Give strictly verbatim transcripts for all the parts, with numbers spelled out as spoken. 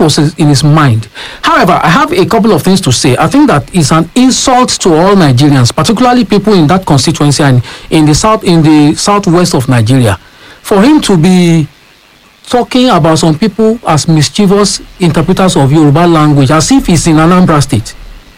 was in his mind. However, I have a couple of things to say. I think that it's an insult to all Nigerians, particularly people in that constituency and in the south, in the southwest of Nigeria, for him to be talking about some people as mischievous interpreters of Yoruba language, as if he's in Anambra State.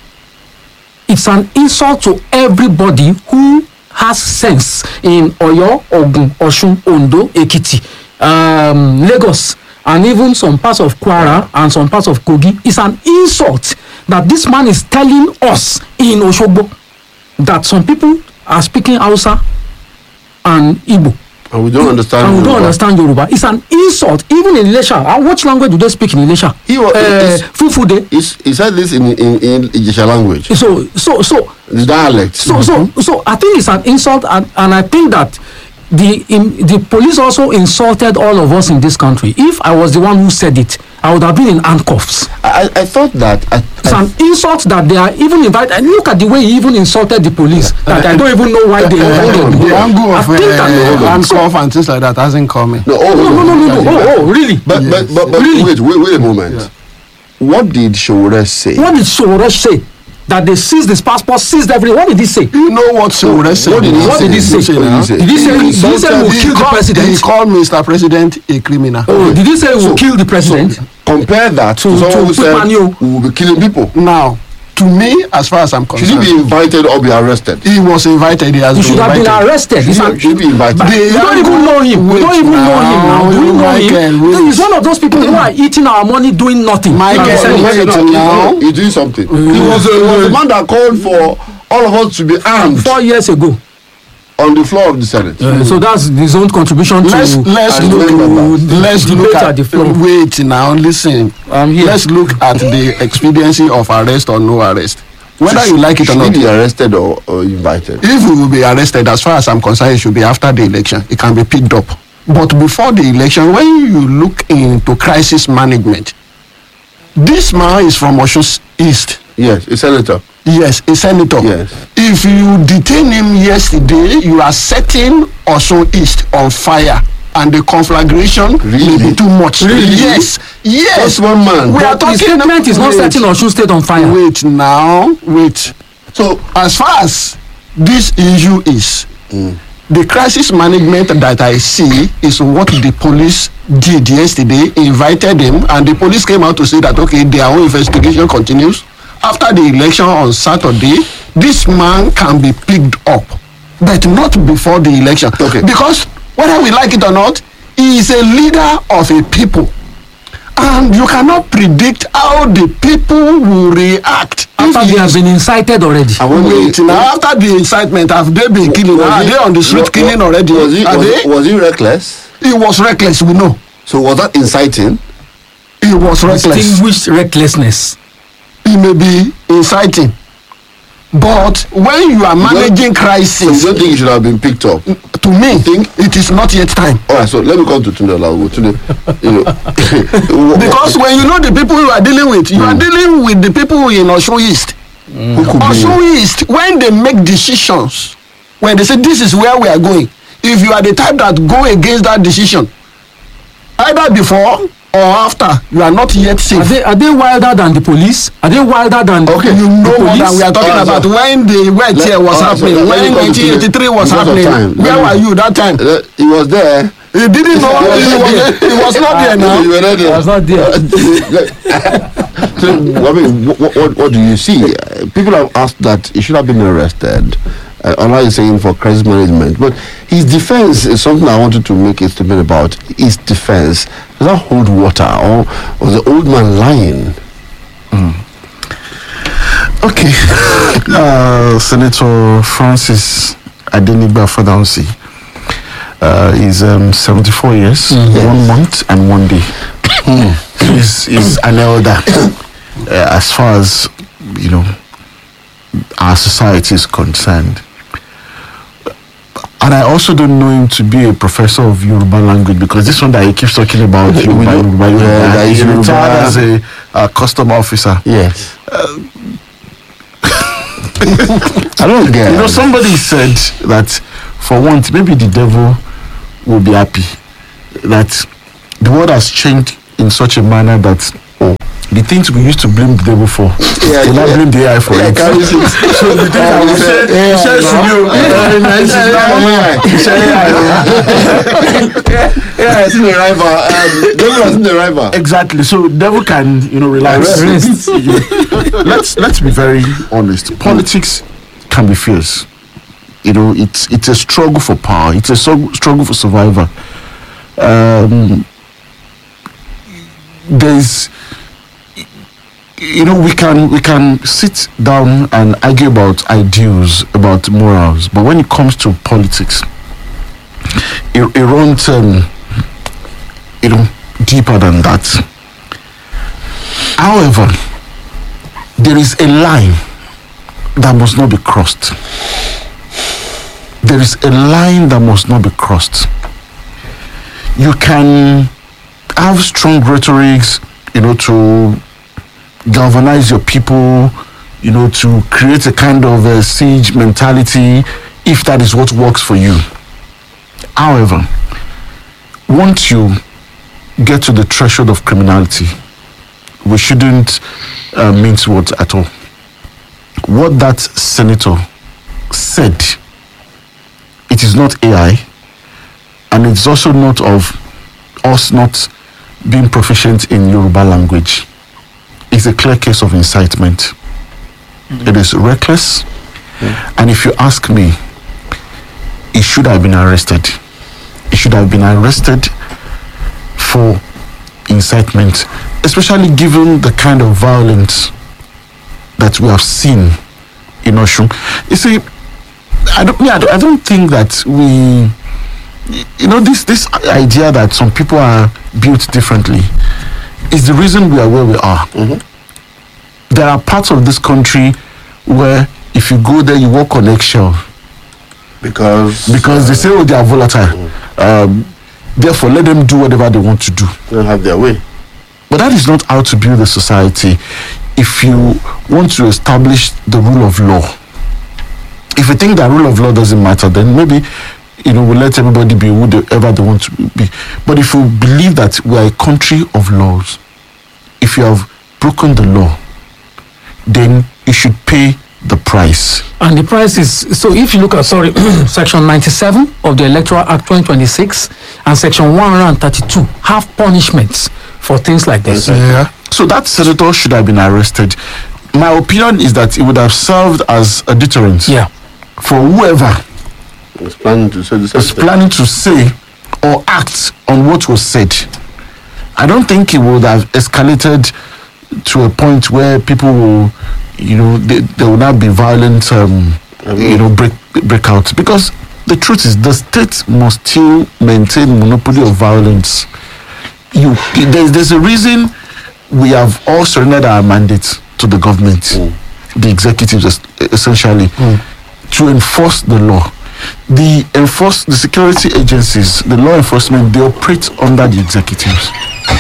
It's an insult to everybody who has sense in Oyo, Ogun, Osun, Ondo, Ekiti, um, Lagos, and even some parts of Kwara and some parts of Kogi. It's an insult that this man is telling us in Osogbo that some people are speaking Hausa and Igbo. And we don't understand And we Yoruba. don't understand Yoruba. It's an insult. Even in Ilesha. Uh, What language do they speak in Ilesha? He was- uh, Fufude. He's, he said this in in, in Ijisha language. So, so, so, The dialect. so, so, so, I think it's an insult, and, and I think that the in, the police also insulted all of us in this country. If I was the one who said it, I would have been in handcuffs. I, I thought that. I, It's I, an insult that they are even invited. And look at the way he even insulted the police. That I don't even know why they invited on, him. hold The on. angle I of think that- uh, handcuff and things like that hasn't come in. no, oh, No, no, no, no, no. Oh, oh, really? But, but, but, but Really? wait, wait, wait a moment. What did Showore say? What did Soros say? That they seized his passport, seized everything. What did he say? You know what Sowore said? What did he What say? did he say? What did he say? Did he say, did he say He we'll kill the called- president? He called Mister President a criminal. Oh, did he say we'll So- kill the president? Compare that to, To- someone to who said Pipanio. we will be killing people. Now, to me, as far as I'm Should he concerned, be invited or be arrested? he was invited. He has He been should have been invited. arrested. He's Should an- he, should he be invited? But we don't even know him. We Wait don't even know him now. now, Do we know Michael, him? wait. He's one of those people who are eating our money doing nothing. Michael, Like I said, wait. No, no, no, now. he's, he's doing something. He was, he was the man that called for all of us to be armed four years ago. on the floor of the Senate. Uh, so that's his own contribution to Let's let's I look. remember that. Let's Debate look at at the floor. Wait now, listen. I'm here. Let's look at the expediency of arrest or no arrest. Whether you like it or Should not. he be arrested or, or invited? If he will be arrested, as far as I'm concerned, it should be after the election. It can be picked up. But before the election, when you look into crisis management, this man is from Osun East. Yes, a senator. Yes, a senator. Yes. If you detain him yesterday, you are setting Osun East on fire. And the conflagration Really? will be too much. Really? Yes. Yes. Just one man. We are But his talking statement is not wait, setting Osun State on fire. Wait now. Wait. So, As far as this issue is, the crisis management that I see is what the police did yesterday, invited them, and the police came out to say that, okay, their own investigation continues. After the election on Saturday, this man can be picked up, but not before the election. Okay. Because whether we like it or not, he is a leader of a people. And you cannot predict how the people will react. After If they he have is- been incited already. and when Wait, he- now after the incitement, have they been killing? was Are he- they on the street wa- killing wa- already? Was he, Are was, they? he, was he reckless? He was reckless, we know. So was that inciting? He was reckless. Distinguished recklessness. He may be inciting. But when you are managing So you crisis, don't think he should have been picked up? to me, it is not yet time. All right, so let me come to Tunde Olawo. Tunde, you know, Because when you know the people you are dealing with, you are dealing with the people in Osun East. who could Osun be? East, when they make decisions, when they say this is where we are going, if you are the type that go against that decision, either before or after, you are not yet Are safe. they, are they wilder than the police? Are they wilder than Okay, You know the what police? that we are talking Alright, about so- when the wet Let- here was alright, so happening, let me when come to nineteen eighty-three was because of happening. time. Where Let me- were you that time? Uh, he was there. He didn't know. was he, not was, there. he was not there No, you now. were not there. I was not there. So, I mean, what, what, what do you see? Uh, People have asked that he should have been arrested. Uh, Allah is saying for crisis management, but his defense is something I wanted to make a statement about. His defense does that hold water, or was the old man lying? Okay. Uh, Senator Francis Adenigba Fadansi uh, is um, seventy-four years, one month and one day. He's, he's an elder uh, as far as, you know, our society is concerned. And I also don't know him to be a professor of Yoruba language, because this one that he keeps talking about, We Yoruba, know- Yoruba, yeah, Yoruba, that he's is Yoruba. retired as a uh, custom officer. Yes. I don't get. You know, somebody said that for once, maybe the devil will be happy that the world has changed in such a manner that oh, the things we used to blame the devil for, Yeah, we now yeah. blame the A I for Yeah, it. carries it. So the things that we say, Yeah, we say yeah, should you, very nice, it's now A I. We say A I. Yeah, I see the rival. Um, devil has seen the rival. Exactly. So devil can, you know, relax. Rest. let's let's be very honest. Politics can be fierce. You know, it's it's a struggle for power. It's a struggle struggle for survival. Um, there's, you know, we can we can sit down and argue about ideals, about morals, but when it comes to politics, it, it runs, um, you know, deeper than that. However, there is a line that must not be crossed. There is a line that must not be crossed. You can have strong rhetorics, you know, to galvanize your people, you know, to create a kind of a siege mentality, if that is what works for you. However, once you get to the threshold of criminality, we shouldn't uh, mince words at all. What that senator said, it is not A I, and it's also not of us not being proficient in Yoruba language. It's a clear case of incitement. Mm-hmm. It is reckless, yeah. And if you ask me, he should have been arrested. He should have been arrested for incitement, especially given the kind of violence that we have seen in Oshun. You see, I don't, yeah, I don't think that we, you know, this this idea that some people are built differently is the reason we are where we are. Mm-hmm. There are parts of this country where if you go there, you walk on eggshell. Because Because uh, they say, oh, they are volatile. Mm-hmm. Um, therefore, let them do whatever they want to do. They'll have their way. But that is not how to build a society. If you want to establish the rule of law, if you think that rule of law doesn't matter, then maybe, you know, we'll let everybody be whoever they want to be. But if you believe that we are a country of laws, if you have broken the law, then you should pay the price. And the price is, so if you look at, sorry, section ninety-seven of the Electoral Act twenty twenty-six and section one hundred thirty-two have punishments for things like this. Yeah. So that senator should have been arrested. My opinion is that it would have served as a deterrent. Yeah. For whoever was planning to say the same was thing. planning to say or act on what was said. I don't think it would have escalated to a point where people will, you know, they, there will not be violent, um, you know, break breakouts. Because the truth is, the state must still maintain monopoly of violence. You, there's, there's a reason we have all surrendered our mandates to the government, mm. the executives essentially, mm. to enforce the law. The enforce the security agencies, the law enforcement, they operate under the executives.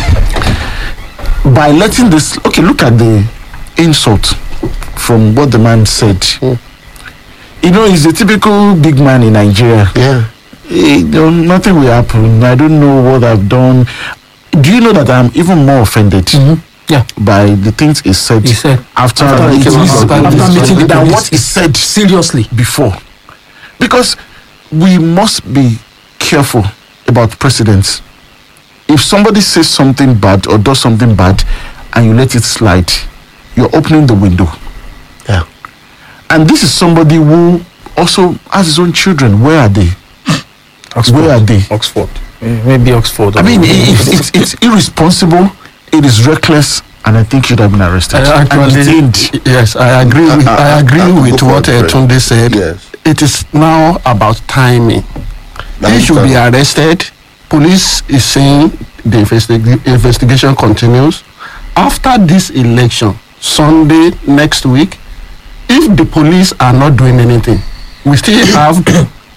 By letting this, okay, look at the insult from what the man said. Mm. You know, he's a typical big man in Nigeria. Yeah. Eh, you know, nothing will happen. I don't know what I've done. Do you know that I'm even more offended? Mm-hmm. Yeah. By the things he said, he said after, after, meeting, after, after meeting with than the what he said seriously before. Because we must be careful about precedents. If somebody says something bad or does something bad and you let it slide, you're opening the window. Yeah. And this is somebody who also has his own children. Where are they? Oxford. Where are they? Oxford. Maybe Oxford. I mean, it's, it's, it's irresponsible, it is reckless, and I think he should have been arrested. Uh, actually, yes, I agree. With, I agree I- I- with I- what uh, Tunde said. Yes. It is now about timing. That He is should be correct. arrested. Police is saying the investi- investigation continues. After this election, Sunday next week, if the police are not doing anything, we still have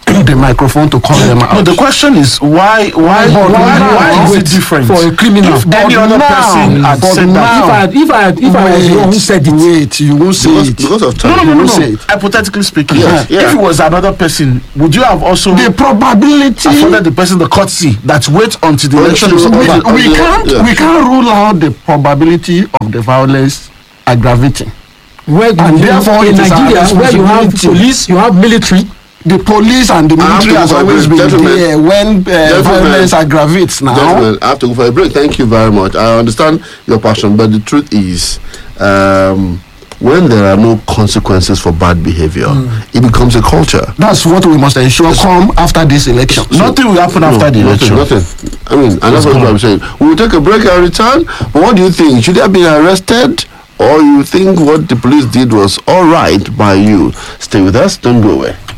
the microphone to call them out. No, the question is why why why, But why, now- why is wait, it different? for a criminal. If any But other now- person had but said now- that. If I had, if I had, if I was the one who said it, Wait, you won't say Because, it. because of No, time. no, no, no, You no. say it. Hypothetically speaking, Yes, yeah. if it was another person, would you have also The probability. afforded the person the courtesy that wait until the Well, election sure, is well, we, over? but- we Yeah, can't yeah. we can't rule out the probability of the violence aggravating. where And you, therefore in it is our Nigeria, where you have responsibility. police, you have military. The police and the I have military to has go for a always break. been Gentlemen. there when uh, Gentlemen. violence aggravates now. Gentlemen, I have to go for a break. Thank you very much. I understand your passion, but the truth is, um, when there are no consequences for bad behavior, it becomes a culture. That's what we must ensure come after this election. Nothing will happen after the nothing, election. Nothing. I mean, and that's what I'm saying. We will take a break and return. But what do you think? Should they have been arrested? Or you think what the police did was all right by you? Stay with us. Don't go away.